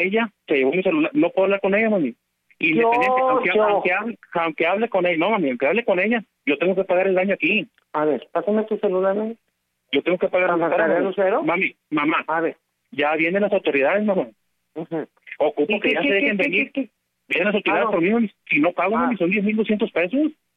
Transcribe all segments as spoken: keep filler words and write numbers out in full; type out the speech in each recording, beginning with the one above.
ella se llevó mi celular, no puedo hablar con ella, mami. Independiente, Yo, aunque, yo. aunque, hable, aunque hable con ella, no, mami, aunque hable con ella, yo tengo que pagar el daño aquí. A ver, pásame tu celular, mami. Yo tengo que pagar el ¿Para daño. pagar Lucero? Mami, mamá, A ver. ya vienen las autoridades, mamá. Uh-huh. Ocupo ¿Y que qué, ya qué, se dejen qué, venir. qué, qué? Vienen las autoridades Ah, no. por mí, mami. Si no pago, Ah. mami, son diez mil doscientos pesos.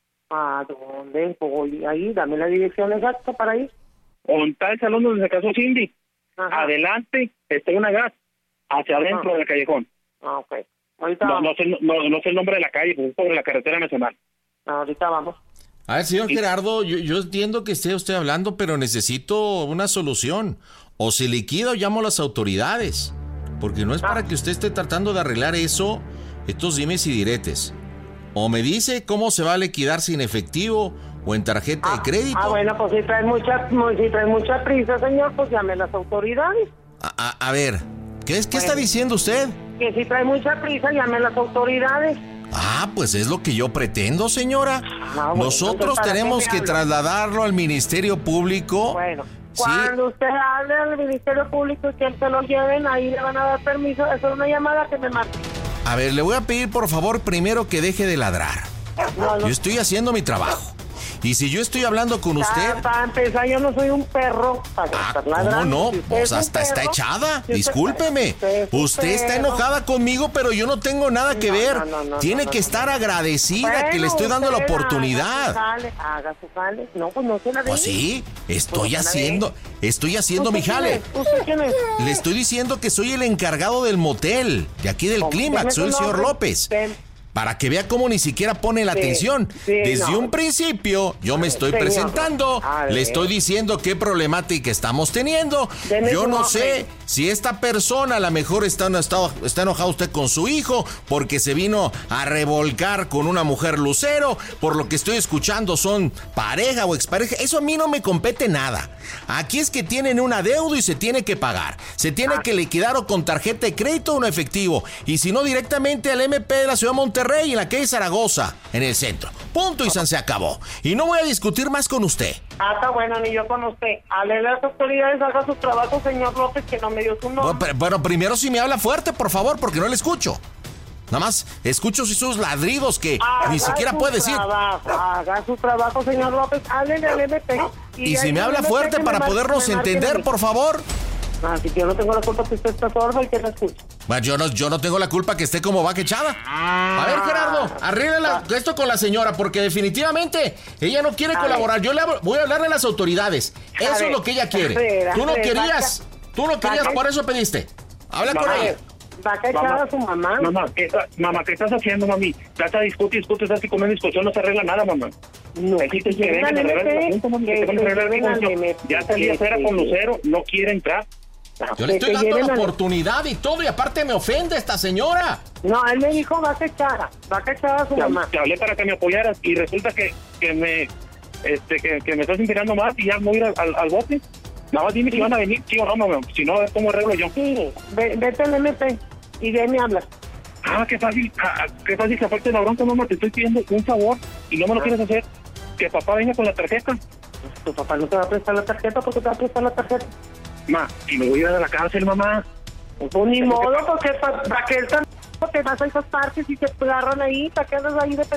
¿A dónde voy? Ahí, dame la dirección exacta para ir. ¿O está el salón donde se casó Cindy? Ajá. Adelante está una gas. Hacia adentro Ajá. del callejón. Ah, ok. Ahorita No, vamos. no, sé, no, no sé el nombre de la calle, pues es sobre la carretera nacional. Ahorita vamos. A ver, señor Gerardo, yo, yo entiendo que esté usted hablando, pero necesito una solución. O se liquida o llamo a las autoridades. Porque no es para que usted esté tratando de arreglar eso, estos dimes y diretes. O me dice cómo se va a liquidar sin efectivo o en tarjeta Ah, de crédito. Ah, bueno, pues si trae mucha, si trae mucha prisa, señor, pues llame a las autoridades. A, a- a ver, ¿qué, es, ¿qué está Bueno. diciendo usted? Que si trae mucha prisa, llame a las autoridades. Ah, pues es lo que yo pretendo, señora. Ah, bueno, Nosotros entonces, ¿para tenemos qué me que habla? trasladarlo al Ministerio Público. Bueno, Sí. cuando usted hable al Ministerio Público y que él se lo lleven, ahí le van a dar permiso. Eso es una llamada que me marque. A ver, le voy a pedir por favor primero que deje de ladrar. No, no. Yo estoy haciendo mi trabajo. Y si yo estoy hablando con usted... Para empezar, yo no soy un perro para Ah, estar ¿cómo ladrando. no? Si usted Pues es un hasta está perro, echada. si usted- Discúlpeme. usted es un Usted está perro. enojada conmigo, pero yo no tengo nada que No, ver. no, no, no, Tiene no, que no, estar no. agradecida que le estoy dando la Bueno, usted oportunidad. Haga su jale, haga su jale. No, pues no se la dé. Pues sí, estoy Pues, haciendo, estoy haciendo mi ¿Usted quién jale. es? ¿Usted quién es? Le estoy diciendo que soy el encargado del motel, de aquí del ¿Cómo? clímax, Deme soy el su señor nombre. López. Dem- Para que vea cómo ni siquiera pone la Sí, atención. sí, Desde no. un principio yo me estoy Señor, presentando, a ver. le estoy diciendo qué problemática estamos teniendo. Deme Yo su no nombre. sé si esta persona a lo mejor está, está, está enojado usted con su hijo porque se vino a revolcar con una mujer lucero. Por lo que estoy escuchando son pareja o expareja. Eso a mí no me compete nada. Aquí es que tienen un adeudo y se tiene que pagar. Se tiene que liquidar o con tarjeta de crédito o en efectivo. Y si no, directamente al M P de la ciudad de Monterrey, en la calle Zaragoza, en el centro. Punto y san se acabó. Y no voy a discutir más con usted. Ah, está bueno, ni yo con usted. Hable a las autoridades, haga su trabajo, señor López, que no me dio su Bueno, nombre. pero, pero primero si me habla fuerte, por favor, porque no le escucho. Nada más escucho sus ladridos que Haga ni siquiera su puede decir. trabajo, haga su trabajo, señor López. Háblele al M P. Y si ahí me el habla M P fuerte que me para marque- podernos me marque a entender, mí. por favor. Ah, si yo no tengo la culpa que usted está sordo y que no escucha. Bueno, yo no, yo no tengo la culpa que esté como vaca echada. A ver, Gerardo, arregla esto con la señora, porque definitivamente ella no quiere A colaborar. Yo le hablo- voy a hablarle a las autoridades. A Eso es ver, lo que ella quiere. a ver, a Tú no ver, querías, tú no querías, vaca- por eso pediste. Habla con Mamá, ella. Vaca echada a su mamá. Mamá, ¿qué, está- mamá, ¿qué estás haciendo, mami? Trata de discutir, discute, estás con una discusión, no se arregla nada, mamá. No, Necesito que que vengan a lleven al arreglar el M P, asunto, mami, que que van a arreglar el lleven al asunto. M P, Ya salí afuera que- con Lucero, no quiere entrar. Yo le que estoy te dando lleven la al- oportunidad y todo, y aparte me ofende esta señora. No, él me dijo vaca echada. Vaca echada a su Te, mamá. te hablé para que me apoyaras y resulta que, que me este que, que me estás inspirando más y ya me voy a ir al, al, al bote. Nada más dime si van a venir, sí o no, mamá. Si no, a ver cómo arreglo yo. Sí, ve- vete al M P y de ahí me hablas. Ah, qué fácil, ah, qué fácil que aparte de la bronca, mamá, te estoy pidiendo un favor y no me lo quieres hacer. Que papá venga con la tarjeta. Tu papá no te va a prestar la tarjeta porque te va a prestar la tarjeta. Ma, y me voy a ir a la cárcel, mamá. Pues ni modo, porque para pa que él tan te vas a esas partes y te agarran ahí, para que andas ahí de pe...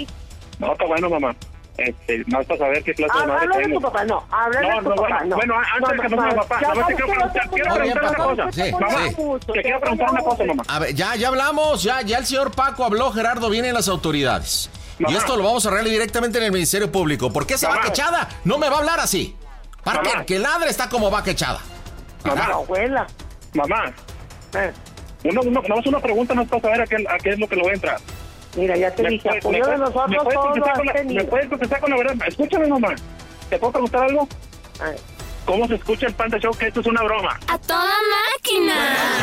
No, está bueno, mamá. Este, más para saber qué clase de madre Habla de tengo. tu papá, no, habla No, de tu no, papá, bueno, no. bueno, antes de que pase mi papá, ya nada más te sabes quiero que preguntar, no quiero te preguntar una pones- cosa. Sí, Mamá, sí. mucho, te quiero preguntar una cosa, mamá. A ver, ya, ya hablamos, ya, ya el señor Paco habló, Gerardo, vienen las autoridades. Y Mamá. esto lo vamos a arreglar directamente en el Ministerio Público. ¿Por qué esa Mamá. vaca echada no me va a hablar así? ¿Para Mamá. qué? Que ladre está como vaca echada. Mamá, La abuela. mamá, Eh, una, una, nada más una pregunta, no es para saber a qué, a qué es lo que le voy a entrar. mira, ya te ¿Me dije, puedes- apoyo me de puedes- me nosotros puedes todo contestar con has la- ¿Me tenido. puedes contestar con la verdad? Escúchame, mamá. ¿Te puedo preguntar algo? Ay. ¿Cómo se escucha el Panda Show? Que esto es una broma. ¡A toda máquina!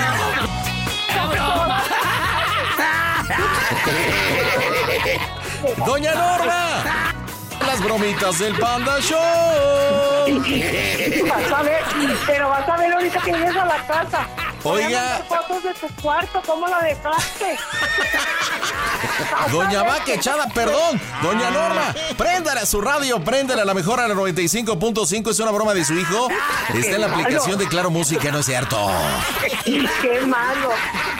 ¡Doña Norma! Las bromitas del Panda Show. Vas a ver, pero vas a ver ahorita que llegues a la casa. Voy a Oiga. mandar fotos de tu cuarto, ¿cómo la dejaste? Doña Vaca echada, perdón. Doña Norma, préndale a su radio, préndale a la mejor a la noventa y cinco punto cinco. Es una broma de su hijo. Está en la aplicación de Claro Música, no es cierto. Qué malo.